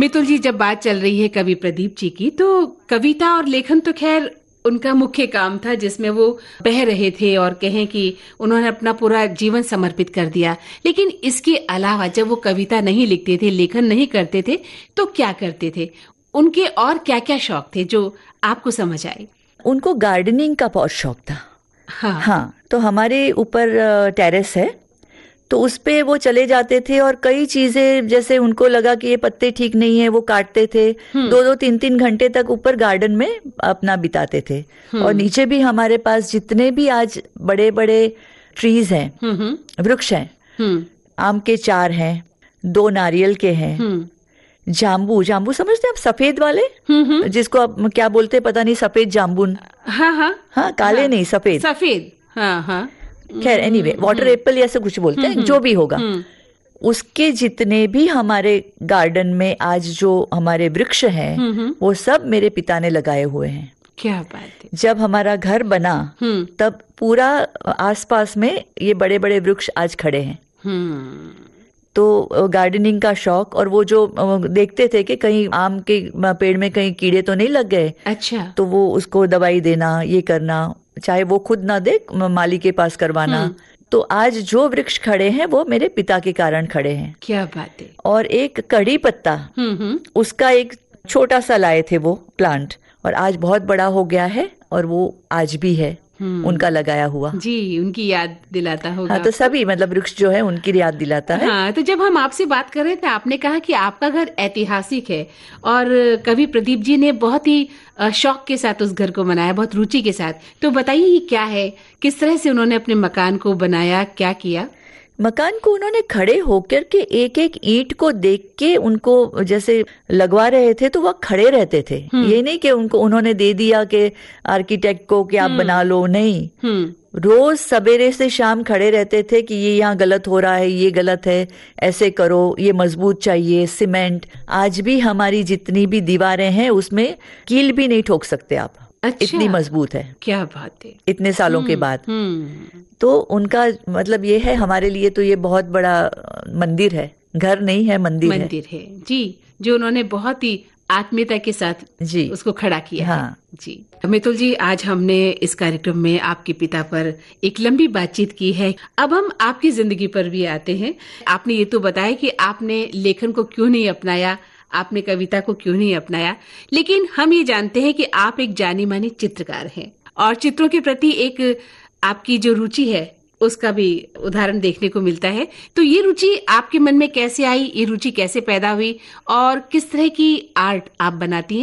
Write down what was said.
मितुल जी, जब बात चल रही है कवि प्रदीप जी की, तो कविता और लेखन तो खैर उनका मुख्य काम था, जिसमें वो बह रहे थे और कहें कि उन्होंने अपना पूरा जीवन समर्पित कर दिया। लेकिन इसके अलावा जब वो कविता नहीं लिखते थे, लेखन नहीं करते थे, तो क्या करते थे? उनके और क्या क्या शौक थे जो आपको समझ आए? उनको गार्डनिंग का बहुत शौक था। हाँ, तो हमारे ऊपर टेरेस है, तो उस पे वो चले जाते थे और कई चीजें, जैसे उनको लगा कि ये पत्ते ठीक नहीं है, वो काटते थे। 2-2 3-3 घंटे तक ऊपर गार्डन में अपना बिताते थे। और नीचे भी हमारे पास जितने भी आज बड़े बड़े ट्रीज हैं, वृक्ष हैं, आम के 4 हैं, 2 नारियल के हैं, जाम्बू समझते हैं आप, सफेद वाले, जिसको आप क्या बोलते हैं पता नहीं, सफेद जाम्बुन। हाँ, काले नहीं, सफेद। खैर, एनीवे, वाटर एप्पल ऐसे कुछ बोलते हैं, जो भी होगा। उसके जितने भी हमारे गार्डन में आज जो हमारे वृक्ष हैं, वो सब मेरे पिता ने लगाए हुए हैं। क्या बात है। जब हमारा घर बना तब पूरा आसपास में ये बड़े बड़े वृक्ष आज खड़े हैं। तो गार्डनिंग का शौक, और वो जो देखते थे कि कहीं आम के पेड़ में कहीं कीड़े तो नहीं लग गए। अच्छा। तो वो उसको दवाई देना, ये करना, चाहे वो खुद ना दे, माली के पास करवाना। तो आज जो वृक्ष खड़े हैं वो मेरे पिता के कारण खड़े हैं। क्या बात है। और एक कड़ी पत्ता, उसका एक छोटा सा लाए थे वो प्लांट, और आज बहुत बड़ा हो गया है, और वो आज भी है उनका लगाया हुआ। जी, उनकी याद दिलाता होगा। हाँ, तो सभी मतलब वृक्ष जो है उनकी याद दिलाता है। हाँ, तो जब हम आपसे बात कर रहे थे, आपने कहा कि आपका घर ऐतिहासिक है और कवि प्रदीप जी ने बहुत ही शौक के साथ उस घर को बनाया, बहुत रुचि के साथ। तो बताइए ये क्या है, किस तरह से उन्होंने अपने मकान को बनाया, क्या किया? मकान को उन्होंने खड़े होकर के एक एक ईंट को देख के उनको जैसे लगवा रहे थे, तो वह खड़े रहते थे। ये नहीं कि उन्होंने दे दिया कि आर्किटेक्ट को कि आप बना लो, नहीं। रोज सवेरे से शाम खड़े रहते थे कि ये यहाँ गलत हो रहा है, ये गलत है, ऐसे करो, ये मजबूत चाहिए, सीमेंट। आज भी हमारी जितनी भी दीवारें हैं उसमें कील भी नहीं ठोक सकते आप। अच्छा, इतनी मजबूत है। क्या बात है। इतने सालों के बाद। तो उनका मतलब ये है, हमारे लिए तो ये बहुत बड़ा मंदिर है, घर नहीं है, मंदिर है जी, जो उन्होंने बहुत ही आत्मीयता के साथ जी उसको खड़ा किया। हाँ है। जी मितुल जी, आज हमने इस कार्यक्रम में आपके पिता पर एक लंबी बातचीत की है। अब हम आपकी जिंदगी पर भी आते हैं। आपने ये तो बताया कि आपने लेखन को क्यों नहीं अपनाया, आपने कविता को क्यों नहीं अपनाया, लेकिन हम ये जानते हैं कि आप एक जानी मानी चित्रकार हैं और चित्रों के प्रति एक आपकी जो रुचि है उसका भी उदाहरण देखने को मिलता है। तो ये रुचि आपके मन में कैसे आई, ये रुचि कैसे पैदा हुई और किस तरह की आर्ट आप बनाती हैं?